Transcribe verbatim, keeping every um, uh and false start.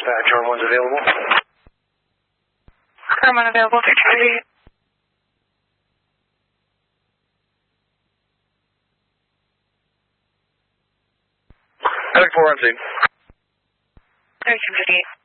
Dispatch, R one's available. R one available, Victor thirty-eight. Medic four on scene. thirty-two fifty-eight.